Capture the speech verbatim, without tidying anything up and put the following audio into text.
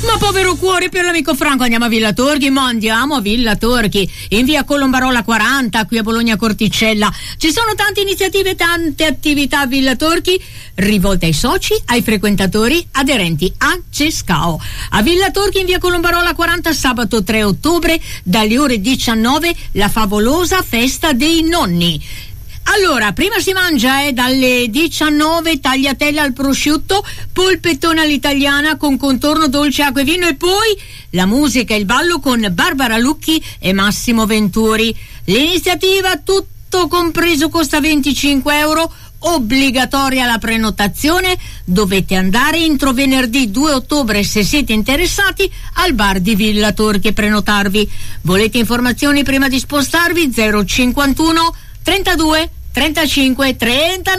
Ma povero cuore per l'amico Franco, andiamo a Villa Torchi, ma andiamo a Villa Torchi, in via Colombarola quaranta, qui a Bologna Corticella. Ci sono tante iniziative, tante attività a Villa Torchi, rivolte ai soci, ai frequentatori, aderenti a Cescao. A Villa Torchi, in via Colombarola quaranta, sabato tre ottobre, dalle ore diciannove, la favolosa festa dei nonni. Allora, prima si mangia eh, dalle diciannove, tagliatelle al prosciutto, polpettone all'italiana con contorno dolce, acqua e vino, e poi la musica e il ballo con Barbara Lucchi e Massimo Venturi. L'iniziativa, tutto compreso, costa venticinque euro, obbligatoria la prenotazione. Dovete andare entro venerdì due ottobre, se siete interessati, al bar di Villa Torchi e prenotarvi. Volete informazioni prima di spostarvi? zero cinquantuno trentadue trentacinque trentanove